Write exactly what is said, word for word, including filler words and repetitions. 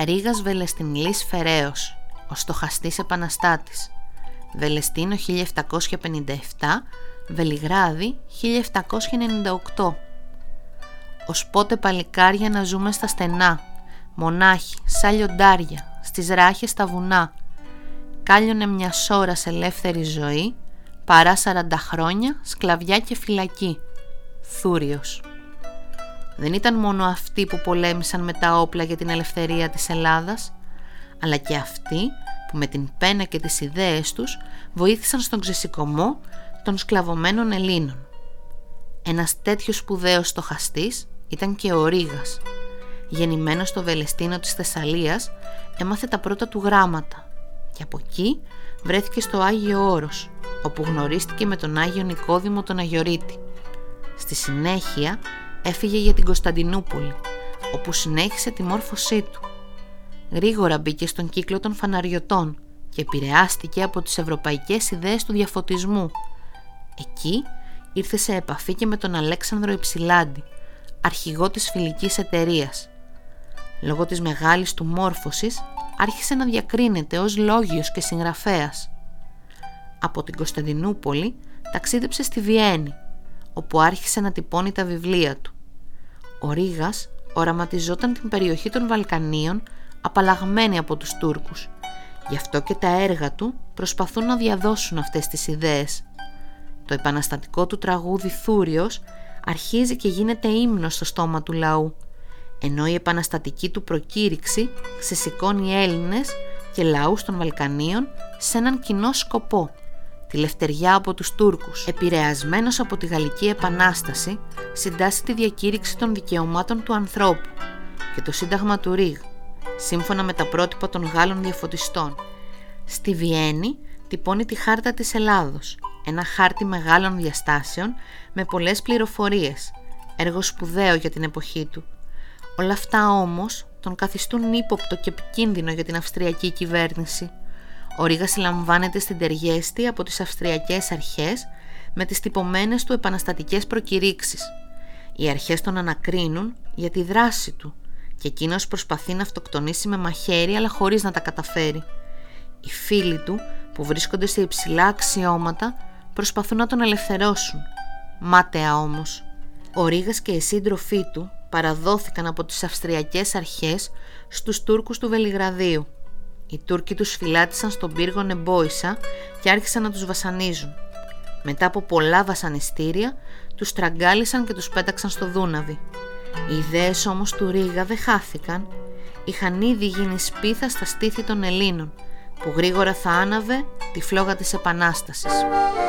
Ρήγας Βελεστινλής Φεραίος, ο στοχαστής επαναστάτης. Βελεστίνο χίλια επτακόσια πενήντα επτά, Βελιγράδι χίλια επτακόσια ενενήντα οκτώ. Ως πότε παλικάρια να ζούμε στα στενά, μονάχοι, σαν λιοντάρια, στις ράχες στα βουνά. Κάλιονε μια ώρας ελεύθερη ζωή, παρά σαράντα χρόνια σκλαβιά και φυλακή. Θούριος. Δεν ήταν μόνο αυτοί που πολέμησαν με τα όπλα για την ελευθερία της Ελλάδας, αλλά και αυτοί που με την πένα και τις ιδέες τους βοήθησαν στον ξεσηκωμό των σκλαβωμένων Ελλήνων. Ένας τέτοιος σπουδαίος στοχαστής ήταν και ο Ρήγας. Γεννημένος στο Βελεστίνο της Θεσσαλίας, έμαθε τα πρώτα του γράμματα και από εκεί βρέθηκε στο Άγιο Όρος, όπου γνωρίστηκε με τον Άγιο Νικόδημο τον Αγιορείτη. Στη συνέχεια έφυγε για την Κωνσταντινούπολη, όπου συνέχισε τη μόρφωσή του. Γρήγορα μπήκε στον κύκλο των φαναριωτών και επηρεάστηκε από τις ευρωπαϊκές ιδέες του διαφωτισμού. Εκεί ήρθε σε επαφή και με τον Αλέξανδρο Υψηλάντη, αρχηγό της Φιλικής Εταιρείας. Λόγω της μεγάλης του μόρφωσης άρχισε να διακρίνεται ως λόγιος και συγγραφέας. Από την Κωνσταντινούπολη ταξίδεψε στη Βιέννη, όπου άρχισε να τυπώνει τα βιβλία του. Ο Ρήγας οραματιζόταν την περιοχή των Βαλκανίων απαλλαγμένη από τους Τούρκους. Γι' αυτό και τα έργα του προσπαθούν να διαδώσουν αυτές τις ιδέες. Το επαναστατικό του τραγούδι Θούριος αρχίζει και γίνεται ύμνος στο στόμα του λαού, ενώ η επαναστατική του προκήρυξη ξεσηκώνει Έλληνες και λαούς των Βαλκανίων σε έναν κοινό σκοπό, τη λευτεριά από τους Τούρκους. Επηρεασμένος από τη Γαλλική Επανάσταση, συντάσσει τη διακήρυξη των δικαιωμάτων του ανθρώπου και το Σύνταγμα του Ρήγ, σύμφωνα με τα πρότυπα των Γάλλων διαφωτιστών. Στη Βιέννη τυπώνει τη Χάρτα της Ελλάδος, ένα χάρτη μεγάλων διαστάσεων με πολλές πληροφορίες, έργο σπουδαίο για την εποχή του. Όλα αυτά όμως τον καθιστούν ύποπτο και επικίνδυνο για την αυστριακή κυβέρνηση. Ο Ρήγας συλλαμβάνεται στην Τεριέστη από τις αυστριακές αρχές με τις τυπωμένες του επαναστατικές προκηρύξεις. Οι αρχές τον ανακρίνουν για τη δράση του και εκείνος προσπαθεί να αυτοκτονήσει με μαχαίρι, αλλά χωρίς να τα καταφέρει. Οι φίλοι του που βρίσκονται σε υψηλά αξιώματα προσπαθούν να τον ελευθερώσουν. Μάταια όμως. Ο Ρήγας και οι σύντροφοί του παραδόθηκαν από τις αυστριακές αρχές στους Τούρκους του Βελιγραδίου. Οι Τούρκοι τους φυλάτησαν στον πύργο Νεμπόισσα και άρχισαν να τους βασανίζουν. Μετά από πολλά βασανιστήρια, τους στραγγάλισαν και τους πέταξαν στο Δούναβι. Οι ιδέες όμως του Ρήγα δεν χάθηκαν. Είχαν ήδη γίνει σπίθα στα στήθη των Ελλήνων, που γρήγορα θα άναβε τη φλόγα της Επανάστασης.